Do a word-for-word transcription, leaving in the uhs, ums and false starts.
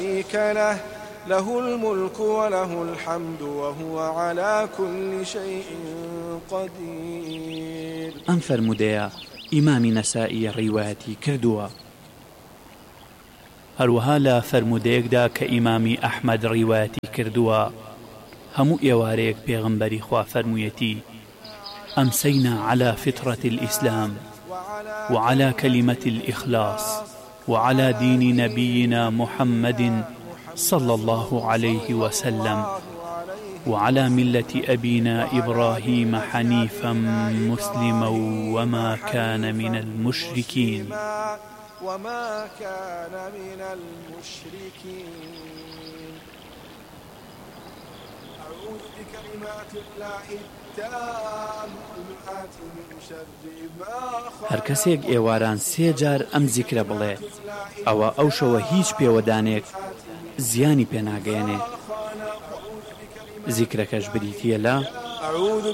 شريك له له الملك وله الحمد وهو على كل شيء قدير. ئەم فەرمودەیە ئیمامی نەسائی ڕیوایەتی کردووە. هەروەها لە فەرمودەیەکدا کە ئیمامی ئەحمەد ڕیوایەتی کردووە هەموو ئێوارەیەک پێغەمبەری خوا فەرموویەتی أمسينا على فطرة الإسلام وعلى كلمة الإخلاص وعلى دين نبينا محمد صلى الله عليه وسلم وعلى ملة أبينا إبراهيم حنيفا مسلما وما كان من المشركين وما كان من المشركين. أعوذ بكلمات الله التامات من شر ما خلق. هەر کەسێک ئێواران سێ جار ئەم زیکرە بڵێ ئەوە ئەو شەوە هیچ پێوەدانێک زیانی پێناگەیەنێ. زیکرەکەش بریتیە لە